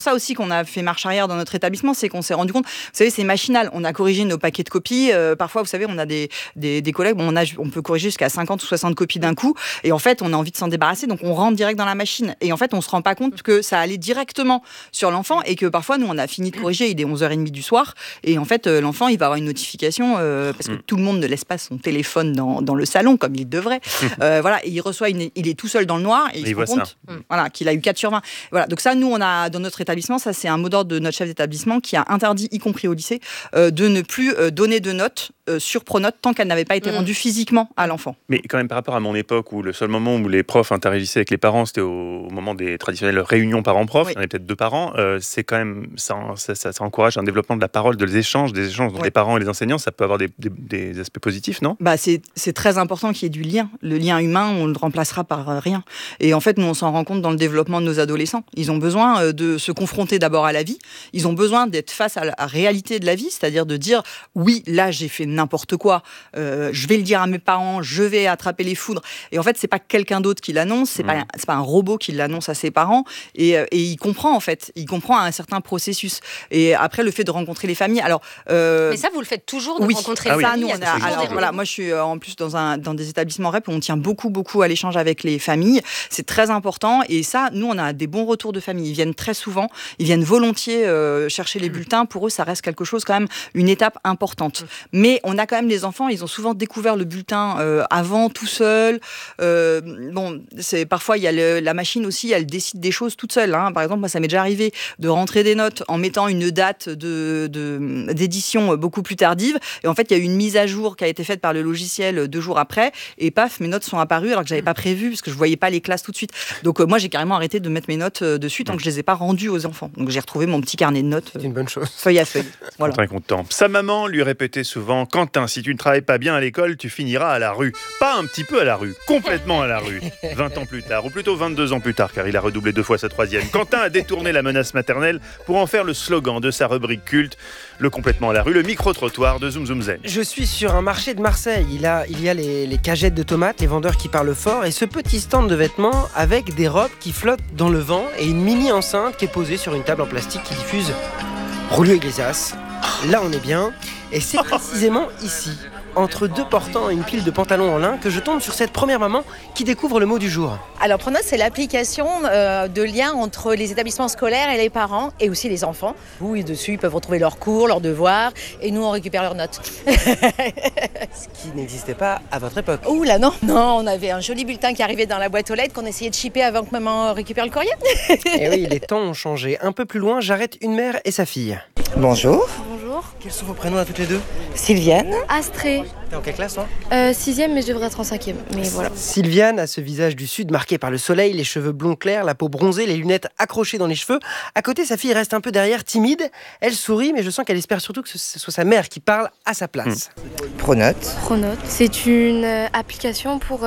Ça aussi qu'on a fait marche arrière dans notre établissement, c'est qu'on s'est rendu compte, vous savez, c'est machinal. On a corrigé nos paquets de copies. Parfois, vous savez, on a des collègues, on peut corriger jusqu'à 50 ou 60 copies d'un coup. Et en fait, on a envie de s'en débarrasser, donc on rentre direct dans la machine. Et en fait, on se rend pas compte que ça allait directement sur l'enfant et que parfois, nous, on a fini de corriger, il est 11h30 du soir. Et en fait, l'enfant, il va avoir une notification parce que tout le monde ne laisse pas son téléphone dans le salon comme il devrait. Voilà, et il reçoit il est tout seul dans le noir et il se rend compte voilà, qu'il a eu 4 sur 20. Voilà, donc ça, nous, on a dans notre établissement, ça c'est un mot d'ordre de notre chef d'établissement qui a interdit, y compris au lycée, de ne plus donner de notes sur Pronote tant qu'elle n'avait pas été rendue physiquement à l'enfant. Mais quand même par rapport à mon époque où le seul moment où les profs interagissaient avec les parents, c'était au moment des traditionnelles réunions parents-prof, il y en avait peut-être 2 par an, c'est quand même, ça encourage un développement de la parole, des échanges entre les parents et les enseignants, ça peut avoir des aspects positifs, non ? C'est très important qu'il y ait du lien. Le lien humain, on ne le remplacera par rien. Et en fait, nous, on s'en rend compte dans le développement de nos adolescents. Ils ont besoin de se confronter d'abord à la vie. Ils ont besoin d'être face à la réalité de la vie, c'est-à-dire de dire oui, là j'ai fait n'importe quoi, je vais le dire à mes parents, je vais attraper les foudres. Et en fait, c'est pas quelqu'un d'autre qui l'annonce, c'est pas un robot qui l'annonce à ses parents. Et il comprend en fait, il comprend un certain processus. Et après, le fait de rencontrer les familles. Alors, mais ça, vous le faites toujours de rencontrer les familles. Nous, moi, je suis en plus dans des établissements REP où on tient beaucoup à l'échange avec les familles. C'est très important. Et ça, nous, on a des bons retours de famille. Ils viennent très souvent. Ils viennent volontiers chercher les bulletins. Pour eux, ça reste quelque chose quand même, une étape importante. Mais on a quand même les enfants, ils ont souvent découvert le bulletin avant, tout seul. Parfois, il y a la machine aussi, elle décide des choses toute seule. Hein. Par exemple, moi, ça m'est déjà arrivé de rentrer des notes en mettant une date d'édition beaucoup plus tardive. Et en fait, il y a eu une mise à jour qui a été faite par le logiciel 2 jours après. Et paf, mes notes sont apparues alors que j'avais pas prévu parce que je voyais pas les classes tout de suite. Donc moi, j'ai carrément arrêté de mettre mes notes dessus tant que je les ai pas rendues aux enfants. Donc j'ai retrouvé mon petit carnet de notes. C'est une bonne chose. Feuille à feuille. Voilà. Très content. Sa maman lui répétait souvent: Quentin, si tu ne travailles pas bien à l'école, tu finiras à la rue. Pas un petit peu à la rue, complètement à la rue. 20 ans plus tard, ou plutôt 22 ans plus tard, car il a redoublé 2 fois sa 3e, Quentin a détourné la menace maternelle pour en faire le slogan de sa rubrique culte, le complètement à la rue, le micro-trottoir de Zoom Zoom Zen. Je suis sur un marché de Marseille. Il y a les cagettes de tomates, les vendeurs qui parlent fort et ce petit stand de vêtements avec des robes qui flottent dans le vent et une mini enceinte qui est posée sur une table en plastique qui diffuse Julio Iglesias. Là, on est bien. Et c'est précisément ici, entre 2 portants et une pile de pantalons en lin, que je tombe sur cette première maman qui découvre le mot du jour. Alors Pronote, c'est l'application de lien entre les établissements scolaires et les parents et aussi les enfants. Oui, dessus, ils peuvent retrouver leurs cours, leurs devoirs et nous, on récupère leurs notes. Ce qui n'existait pas à votre époque. Ouh là, non, on avait un joli bulletin qui arrivait dans la boîte aux lettres qu'on essayait de shipper avant que maman récupère le courrier. Et oui, les temps ont changé. Un peu plus loin, j'arrête une mère et sa fille. Bonjour. Bonjour. Quels sont vos prénoms à toutes les deux ? Sylviane. Astrée. T'es en quelle classe, toi ? 6e, mais je devrais être en 5e. Mais voilà. Sylviane a ce visage du sud marqué par le soleil, les cheveux blonds clairs, la peau bronzée, les lunettes accrochées dans les cheveux. À côté, sa fille reste un peu derrière, timide. Elle sourit, mais je sens qu'elle espère surtout que ce soit sa mère qui parle à sa place. Pronote. Pronote. C'est une application pour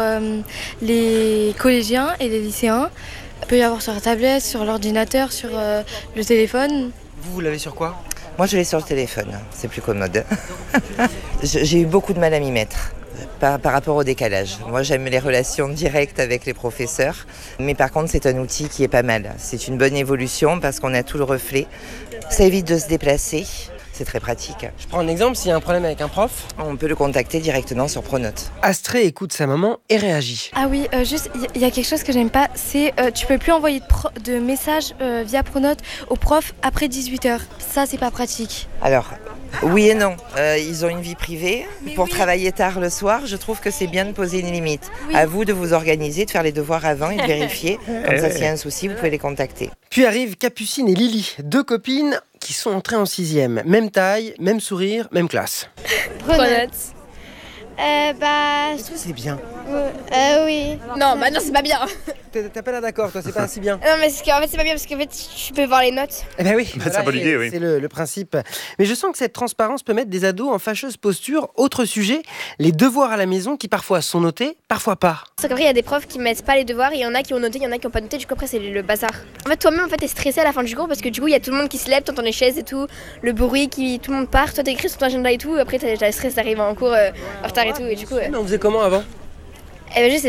les collégiens et les lycéens. Il peut y avoir sur la tablette, sur l'ordinateur, sur le téléphone. Vous l'avez sur quoi ? Moi, je l'ai sur le téléphone. C'est plus commode. J'ai eu beaucoup de mal à m'y mettre par rapport au décalage. Moi, j'aime les relations directes avec les professeurs. Mais par contre, c'est un outil qui est pas mal. C'est une bonne évolution parce qu'on a tout le reflet. Ça évite de se déplacer. C'est très pratique. Je prends un exemple, s'il y a un problème avec un prof, on peut le contacter directement sur Pronote. Astrée écoute sa maman et réagit. Ah oui, juste, il y a quelque chose que j'aime pas, c'est tu peux plus envoyer de messages via Pronote aux profs après 18h. Ça, c'est pas pratique. Alors, oui et non. Ils ont une vie privée. Pour travailler tard le soir, je trouve que c'est bien de poser une limite. Oui. À vous de vous organiser, de faire les devoirs avant et de vérifier. Comme ça, s'il y a un souci, vous pouvez les contacter. Puis arrivent Capucine et Lily, 2 copines qui sont entrées en 6e. Même taille, même sourire, même classe. Pronote. Est-ce que c'est bien ? Oui. Non, c'est pas bien. T'as pas l'air d'accord, toi, c'est pas si bien. Non, mais en fait, c'est pas bien parce qu'en fait, tu peux voir les notes. Eh ben oui, c'est une bonne idée, oui. C'est le principe. Mais je sens que cette transparence peut mettre des ados en fâcheuse posture. Autre sujet, les devoirs à la maison qui parfois sont notés, parfois pas. Sauf qu'après, il y a des profs qui mettent pas les devoirs, il y en a qui ont noté, il y en a qui ont pas noté, du coup après c'est le bazar. En fait, toi-même, t'es stressé à la fin du cours parce que du coup, il y a tout le monde qui se lève, t'entends les chaises et tout, le bruit, tout le monde part, toi t'as écrit sur ton agenda et tout, après t'as le stress d'arriver en cours en retard et tout, et du coup... On faisait comment avant ? Eh ben je sais pas.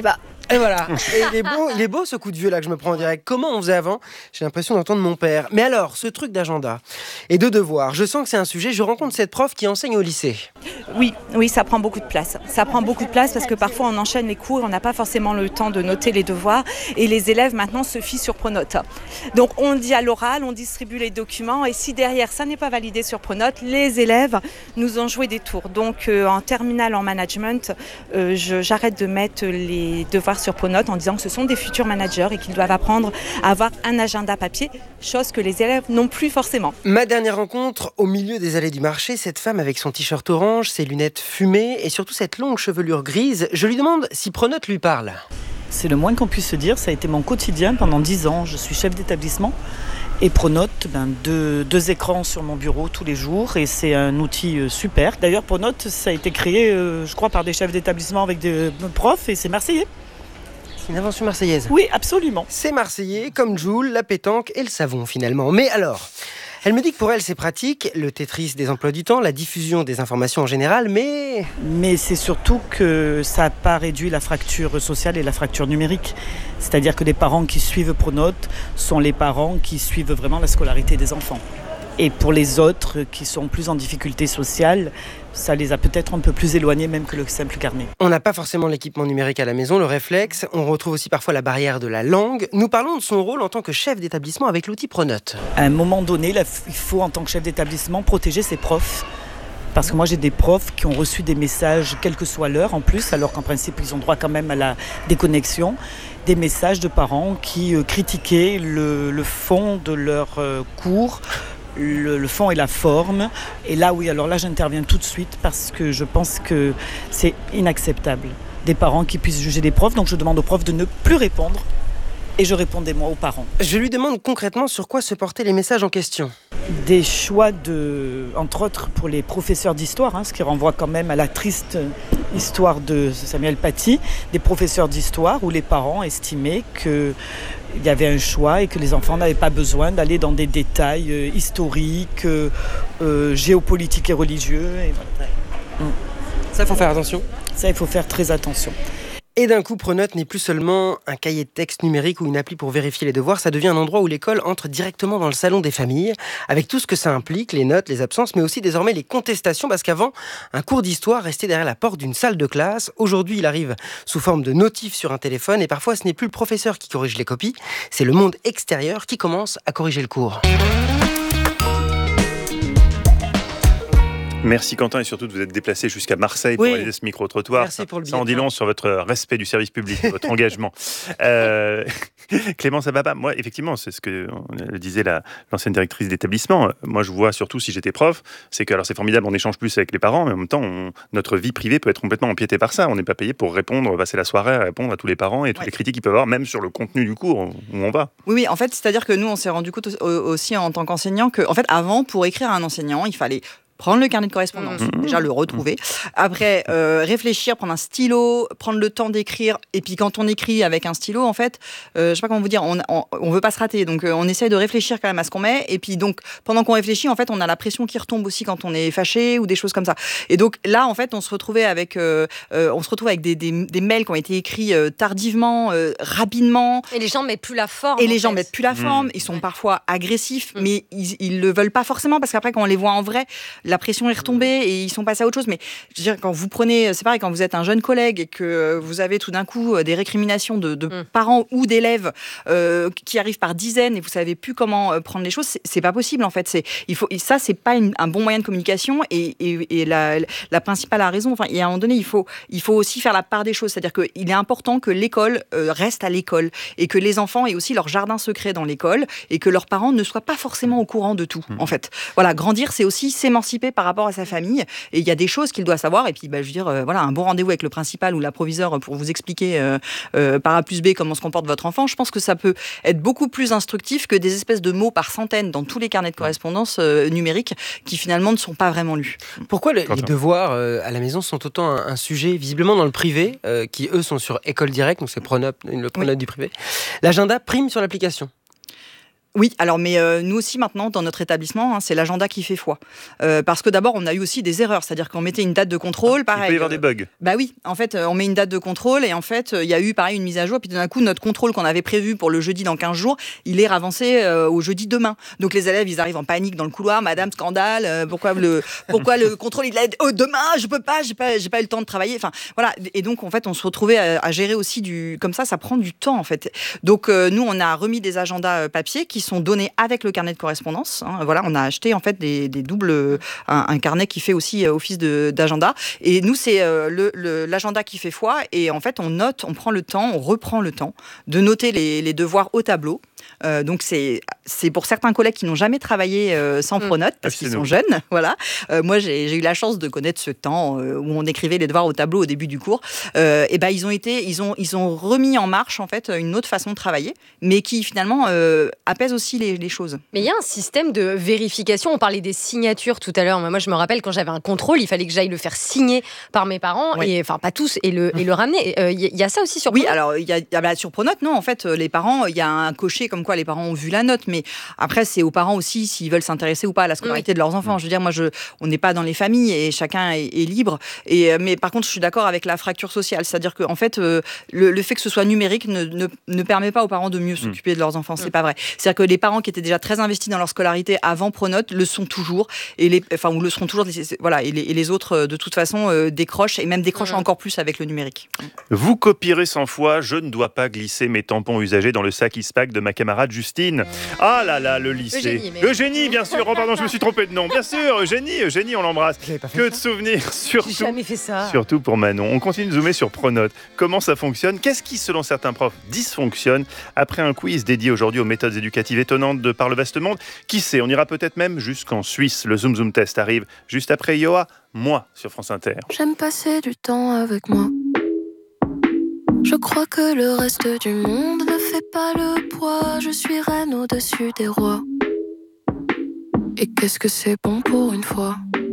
Et voilà. Et il est beau ce coup de vieux là que je me prends en direct. Comment on faisait avant ? J'ai l'impression d'entendre mon père. Mais alors, ce truc d'agenda et de devoirs, je sens que c'est un sujet. Je rencontre cette prof qui enseigne au lycée. Oui, ça prend beaucoup de place. Ça prend beaucoup de place parce que parfois on enchaîne les cours, on n'a pas forcément le temps de noter les devoirs et les élèves maintenant se fient sur Pronote. Donc on dit à l'oral, on distribue les documents et si derrière ça n'est pas validé sur Pronote, les élèves nous ont joué des tours. Donc en terminale en management, j'arrête de mettre les devoirs sur Pronote en disant que ce sont des futurs managers et qu'ils doivent apprendre à avoir un agenda papier, chose que les élèves n'ont plus forcément. Ma dernière rencontre, au milieu des allées du marché, cette femme avec son t-shirt orange, ses lunettes fumées et surtout cette longue chevelure grise, je lui demande si Pronote lui parle. C'est le moins qu'on puisse se dire, ça a été mon quotidien pendant 10 ans, je suis chef d'établissement. Et Pronote, deux écrans sur mon bureau tous les jours et c'est un outil super. D'ailleurs Pronote, ça a été créé, je crois, par des chefs d'établissement avec des profs et c'est marseillais. C'est une invention marseillaise. Oui, absolument. C'est marseillais, comme Joule, la pétanque et le savon finalement. Mais alors, elle me dit que pour elle c'est pratique, le Tetris des emplois du temps, la diffusion des informations en général, mais c'est surtout que ça n'a pas réduit la fracture sociale et la fracture numérique. C'est-à-dire que les parents qui suivent Pronote sont les parents qui suivent vraiment la scolarité des enfants. Et pour les autres qui sont plus en difficulté sociale, ça les a peut-être un peu plus éloignés même que le simple carnet. On n'a pas forcément l'équipement numérique à la maison, le réflexe. On retrouve aussi parfois la barrière de la langue. Nous parlons de son rôle en tant que chef d'établissement avec l'outil Pronote. À un moment donné, il faut en tant que chef d'établissement protéger ses profs. Parce que moi j'ai des profs qui ont reçu des messages, quelle que soit l'heure en plus, alors qu'en principe ils ont droit quand même à la déconnexion, des messages de parents qui critiquaient le fond de leur cours, le fond et la forme. Et là oui, alors là j'interviens tout de suite parce que je pense que c'est inacceptable. Des parents qui puissent juger des profs, donc je demande aux profs de ne plus répondre. Et je répondais moi aux parents. Je lui demande concrètement sur quoi se portaient les messages en question. Des choix entre autres pour les professeurs d'histoire, ce qui renvoie quand même à la triste histoire de Samuel Paty, des professeurs d'histoire où les parents estimaient qu'il y avait un choix et que les enfants n'avaient pas besoin d'aller dans des détails historiques, géopolitiques et religieux. Et voilà. Ça, il faut faire attention. Ça, il faut faire très attention. Et d'un coup, Pronote n'est plus seulement un cahier de texte numérique ou une appli pour vérifier les devoirs, ça devient un endroit où l'école entre directement dans le salon des familles, avec tout ce que ça implique, les notes, les absences, mais aussi désormais les contestations, parce qu'avant, un cours d'histoire restait derrière la porte d'une salle de classe. Aujourd'hui, il arrive sous forme de notifs sur un téléphone, et parfois, ce n'est plus le professeur qui corrige les copies, c'est le monde extérieur qui commence à corriger le cours. Merci Quentin et surtout de vous être déplacé jusqu'à Marseille pour réaliser ce micro-trottoir. Merci pour le Ça en dit long sur votre respect du service public, votre engagement. Clément, ça va pas. Moi, effectivement, c'est ce que disait l'ancienne directrice d'établissement. Moi, je vois surtout si j'étais prof, c'est que alors c'est formidable, on échange plus avec les parents, mais en même temps, notre vie privée peut être complètement empiétée par ça. On n'est pas payé pour passer la soirée à répondre à tous les parents et toutes les critiques qu'ils peuvent avoir, même sur le contenu du cours où on va. Oui, en fait, c'est-à-dire que nous, on s'est rendu compte aussi en tant qu'enseignant que, en fait, avant, pour écrire à un enseignant, il fallait prendre le carnet de correspondance, déjà le retrouver. Après, réfléchir, prendre un stylo, prendre le temps d'écrire. Et puis quand on écrit avec un stylo, en fait, je sais pas comment vous dire, on veut pas se rater. Donc on essaye de réfléchir quand même à ce qu'on met. Et puis donc pendant qu'on réfléchit, en fait, on a la pression qui retombe aussi quand on est fâché ou des choses comme ça. Et donc là, en fait, on se retrouve avec des mails qui ont été écrits tardivement, rapidement. Et les gens mettent plus la forme. Et les gens mettent plus la forme. Ils sont parfois agressifs, mais ils le veulent pas forcément parce qu'après quand on les voit en vrai, la pression est retombée et ils sont passés à autre chose. Mais je veux dire, quand vous prenez, c'est pareil, quand vous êtes un jeune collègue et que vous avez tout d'un coup des récriminations de parents ou d'élèves qui arrivent par dizaines et vous savez plus comment prendre les choses, c'est pas possible en fait. Ça, c'est pas un bon moyen de communication et la principale a raison. Enfin, et à un moment donné, il faut aussi faire la part des choses. C'est-à-dire qu'il est important que l'école reste à l'école et que les enfants aient aussi leur jardin secret dans l'école et que leurs parents ne soient pas forcément au courant de tout. En fait, voilà, grandir, c'est aussi s'émanciper par rapport à sa famille et il y a des choses qu'il doit savoir et puis je veux dire voilà, un bon rendez-vous avec le principal ou la proviseure pour vous expliquer par A plus B comment se comporte votre enfant, je pense que ça peut être beaucoup plus instructif que des espèces de mots par centaines dans tous les carnets de correspondance numériques qui finalement ne sont pas vraiment lus. Pourquoi les devoirs à la maison sont autant un sujet visiblement dans le privé qui eux sont sur École Directe, donc c'est le Pronote du privé, l'agenda prime sur l'application? Oui, alors mais nous aussi maintenant dans notre établissement, c'est l'agenda qui fait foi. Parce que d'abord on a eu aussi des erreurs, c'est-à-dire qu'on mettait une date de contrôle, pareil. Il peut y avoir des bugs. Bah oui, en fait on met une date de contrôle et en fait il y a eu pareil une mise à jour, puis d'un coup notre contrôle qu'on avait prévu pour le jeudi dans 15 jours, il est avancé au jeudi demain. Donc les élèves ils arrivent en panique dans le couloir, madame scandale, pourquoi le contrôle il est demain, je peux pas, j'ai pas eu le temps de travailler. Enfin voilà, et donc en fait on se retrouvait à gérer aussi comme ça prend du temps en fait. Donc nous on a remis des agendas papier qui sont donnés avec le carnet de correspondance. Voilà, on a acheté en fait des doubles, un carnet qui fait aussi office d'agenda. Et nous, c'est l'agenda qui fait foi. Et en fait, on note, on prend le temps, on reprend le temps de noter les devoirs au tableau. Donc c'est pour certains collègues qui n'ont jamais travaillé sans Pronote parce qu'ils sont jeunes. Voilà. Moi, j'ai eu la chance de connaître ce temps où on écrivait les devoirs au tableau au début du cours. Et ben ils ont remis en marche en fait une autre façon de travailler, mais qui finalement apaise aussi les choses. Mais il y a un système de vérification. On parlait des signatures tout à l'heure. Moi, je me rappelle quand j'avais un contrôle, il fallait que j'aille le faire signer par mes parents, et enfin pas tous, et le ramener. Il y a ça aussi sur Pronote. Oui, alors il y a sur Pronote, non. En fait, les parents, il y a un cocher comme quoi les parents ont vu la note, mais après c'est aux parents aussi s'ils veulent s'intéresser ou pas à la scolarité de leurs enfants. Je veux dire, on n'est pas dans les familles et chacun est libre. Mais par contre, je suis d'accord avec la fracture sociale, c'est-à-dire que en fait, le fait que ce soit numérique ne permet pas aux parents de mieux s'occuper de leurs enfants. C'est pas vrai. C'est-à-dire que les parents qui étaient déjà très investis dans leur scolarité avant Pronote le sont toujours, ou le seront toujours. Voilà, et les autres de toute façon décrochent et même décrochent encore plus avec le numérique. Vous copierez 100 fois, je ne dois pas glisser mes tampons usagés dans le sac ISPAC de ma camarade Justine. Ah là là, le lycée. Eugénie, bien sûr. Oh pardon, je me suis trompé de nom. Bien sûr, Eugénie, on l'embrasse. Que de souvenirs, surtout. J'ai jamais fait ça. Surtout pour Manon. On continue de zoomer sur Pronote. Comment ça fonctionne? Qu'est-ce qui, selon certains profs, dysfonctionne? Après un quiz dédié aujourd'hui aux méthodes éducatives étonnantes de par le vaste monde, qui sait, on ira peut-être même jusqu'en Suisse. Le Zoom Zoom Test arrive juste après Yoa, moi, sur France Inter. J'aime passer du temps avec moi. Je crois que le reste du monde ne fait pas le poids. Je suis reine au-dessus des rois. Et qu'est-ce que c'est bon pour une fois.